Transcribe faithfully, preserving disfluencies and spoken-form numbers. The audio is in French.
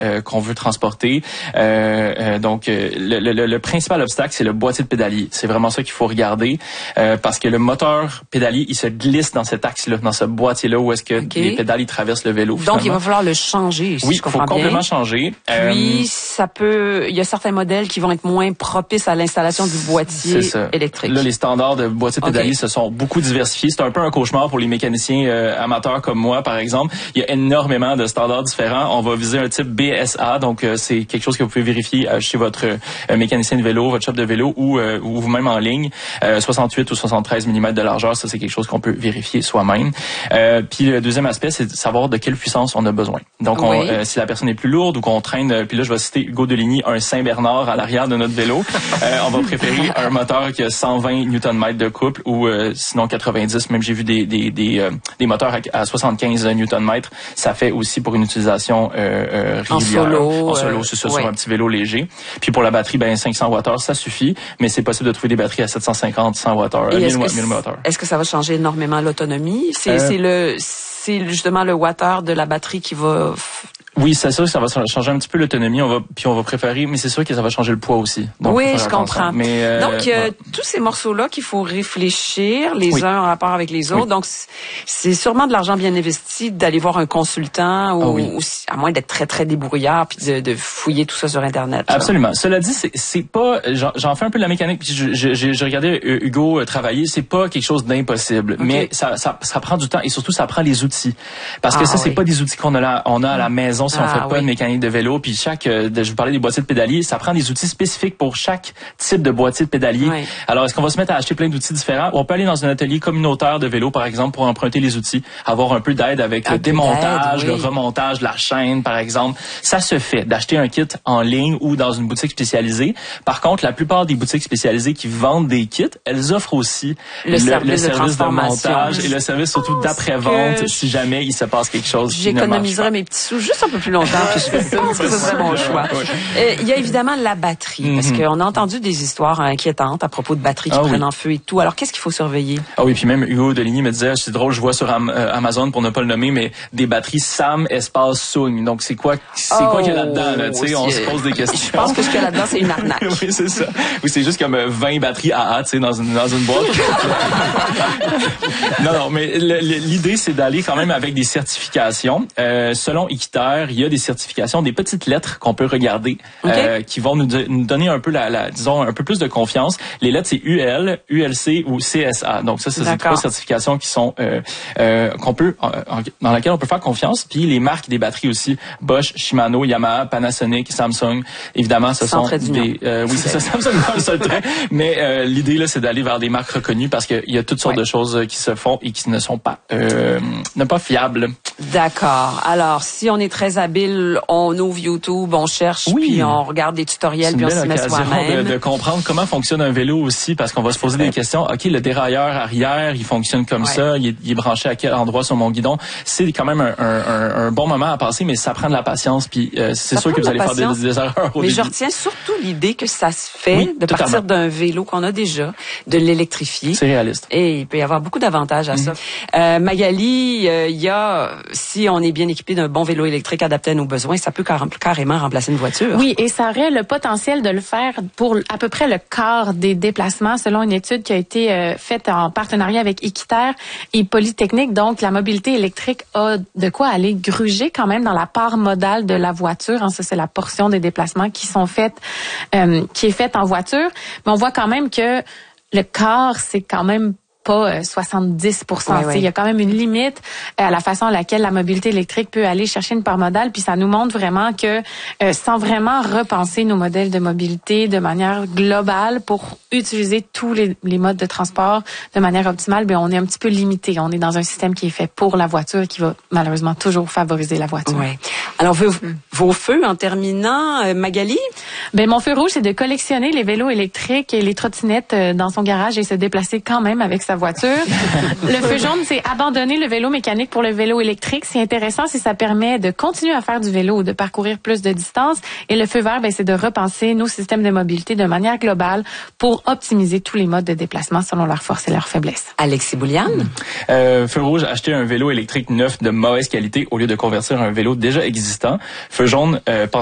euh, qu'on veut transporter. Euh, euh, donc, euh, le, le, le principal obstacle, c'est le boîtier de pédalier. C'est vraiment ça qu'il faut regarder euh, parce que le moteur pédalier, il se glisse dans cet axe-là, dans ce boîtier-là où est-ce que okay. les pédales, ils traversent le vélo. Donc, finalement. il va falloir le changer, si oui, je comprends il faut bien. complètement changer. Puis, euh, ça peut... Il y a certains modèles qui vont être moins propices à l'installation du boîtier électrique. Là, les standards de boîtier pédalier okay. se sont beaucoup diversifiés. C'est un peu un cauchemar pour les mécaniciens euh, amateurs comme moi, par exemple. Il y a énormément de standards différents. On va viser un type B S A, donc euh, c'est quelque chose que vous pouvez vérifier euh, chez votre euh, mécanicien de vélo, votre shop de vélo ou, euh, ou vous-même en ligne. Euh, soixante-huit ou soixante-treize millimètres de largeur, ça c'est quelque chose qu'on peut vérifier soi-même. Euh, puis le deuxième aspect, c'est de savoir de quelle puissance on a besoin. Donc, on, oui. euh, si la personne est plus lourde ou qu'on traîne, euh, puis là je vais citer Hugo Deligny, un Saint-Bernard à l'arrière de notre vélo, euh, on va préférer un moteur qui a cent vingt newton-mètres de couple ou euh, sinon quatre-vingt-dix. Même j'ai vu des des des, euh, des moteurs à, à soixante-quinze newton-mètres. Ça fait aussi pour une utilisation euh, euh, régulière. En solo. En solo, euh, c'est ça, ouais. sur un petit vélo léger. Puis pour la batterie, ben cinq cents watts-heure, ça suffit. Mais c'est possible de trouver des batteries à sept cent cinquante, cent watts-heure, mille watts-heure. Est-ce que ça va changer énormément l'autonomie? C'est, euh, c'est le, c'est justement le wattheure de la batterie qui va... Oui, c'est sûr que ça va changer un petit peu l'autonomie. On va, puis on va préférer, mais c'est sûr que ça va changer le poids aussi. Donc, oui, je comprends. Mais, euh, donc, euh, ouais. tous ces morceaux-là qu'il faut réfléchir, les oui. uns en rapport avec les autres. Oui. Donc, c'est sûrement de l'argent bien investi d'aller voir un consultant ou, oh oui. ou à moins d'être très, très débrouillard puis de, de fouiller tout ça sur Internet. Absolument. Là. Cela dit, c'est, c'est pas, j'en, j'en fais un peu de la mécanique puis je, je, je, je regardais Hugo travailler. C'est pas quelque chose d'impossible, okay. mais ça, ça, ça prend du temps et surtout, ça prend les outils. Parce que ah, ça, c'est oui. pas des outils qu'on a là, on a à la maison si ah, on fait pas oui. de mécanique de vélo, puis chaque, euh, je vous parlais des boîtiers de pédalier, ça prend des outils spécifiques pour chaque type de boîtier de pédalier. Oui. Alors, est-ce qu'on va se mettre à acheter plein d'outils différents? On peut aller dans un atelier communautaire de vélo, par exemple, pour emprunter les outils, avoir un peu d'aide avec un le démontage, oui. le remontage de la chaîne, par exemple. Ça se fait, d'acheter un kit en ligne ou dans une boutique spécialisée. Par contre, la plupart des boutiques spécialisées qui vendent des kits, elles offrent aussi le, le service, le service de, de montage et le service surtout d'après-vente si jamais il se passe quelque chose qui ne marche pas. J'économiserais mes petits sous juste un peu plus longtemps. Puis je fais ça, parce que ce serait mon choix. Euh, il y a évidemment la batterie, mm-hmm. parce qu'on a entendu des histoires inquiétantes à propos de batteries qui ah, prennent oui. en feu et tout. Alors, qu'est-ce qu'il faut surveiller? Ah oui, puis même Hugo Deligny me disait, c'est drôle, je vois sur Am- euh, Amazon, pour ne pas le nommer, mais des batteries Sam espace Sung. Donc, c'est quoi, c'est oh, quoi qu'il y a là-dedans, là? Tu sais, on se pose des questions. Je pense que ce qu'il y a là-dedans, c'est une arnaque. Oui, c'est ça. Ou c'est juste comme vingt batteries A A, tu sais, dans une, dans une boîte. non, non, mais le, le, l'idée, c'est d'aller quand même avec des certifications. Euh, selon Équiterre, il y a des certifications, des petites lettres qu'on peut regarder, okay. euh, qui vont nous, de, nous donner un peu la, la, disons, un peu plus de confiance. Les lettres, c'est U L, U L C ou C S A. Donc ça, c'est ces trois certifications qui sont euh, euh, qu'on peut, en, dans laquelle on peut faire confiance. Puis les marques des batteries aussi, Bosch, Shimano, Yamaha, Panasonic, Samsung. Évidemment, ce Sans sont des, euh, oui, c'est ça, Samsung dans le seul trait. Mais euh, l'idée là, c'est d'aller vers des marques reconnues parce qu'il y a toutes sortes ouais. de choses qui se font et qui ne sont pas, euh, ne pas fiables. D'accord. Alors, si on est très habile, on ouvre YouTube, on cherche, oui. puis on regarde des tutoriels, puis on s'y met soi-même. De, de comprendre comment fonctionne un vélo aussi, parce qu'on va se poser des questions. OK, le dérailleur arrière, il fonctionne comme ouais. ça, il est, il est branché à quel endroit sur mon guidon. C'est quand même un, un, un bon moment à passer, mais ça prend de la patience, puis euh, c'est ça sûr que vous allez patience, faire des, des erreurs au mais début. Je retiens surtout l'idée que ça se fait oui, de totalement. partir d'un vélo qu'on a déjà, de l'électrifier. C'est réaliste. Et il peut y avoir beaucoup d'avantages à mm-hmm. ça. Euh, Magali, il euh, y a, si on est bien équipé d'un bon vélo électrique adapté à nos besoins, ça peut car- carrément remplacer une voiture. Oui, et ça aurait le potentiel de le faire pour à peu près le quart des déplacements, selon une étude qui a été euh, faite en partenariat avec Équiterre et Polytechnique. Donc, la mobilité électrique a de quoi aller gruger quand même dans la part modale de la voiture. Hein, ça, c'est la portion des déplacements qui sont faites, euh, qui est faite en voiture. Mais on voit quand même que le quart, c'est quand même pas soixante-dix pour cent. Oui, oui. Il y a quand même une limite à la façon à laquelle la mobilité électrique peut aller chercher une part modale, puis ça nous montre vraiment que euh, sans vraiment repenser nos modèles de mobilité de manière globale pour utiliser tous les, les modes de transport de manière optimale, bien, on est un petit peu limité. On est dans un système qui est fait pour la voiture, qui va malheureusement toujours favoriser la voiture. Oui. Alors, vos, vos feux, en terminant, euh, Magali? Ben, mon feu rouge, c'est de collectionner les vélos électriques et les trottinettes dans son garage et se déplacer quand même avec sa sa voiture. Le feu jaune, c'est abandonner le vélo mécanique pour le vélo électrique. C'est intéressant si ça permet de continuer à faire du vélo ou de parcourir plus de distance. Et le feu vert, ben, c'est de repenser nos systèmes de mobilité de manière globale pour optimiser tous les modes de déplacement selon leurs forces et leurs faiblesses. Alexis Bouliane? Euh, feu rouge, acheter un vélo électrique neuf de mauvaise qualité au lieu de convertir un vélo déjà existant. Feu jaune, euh,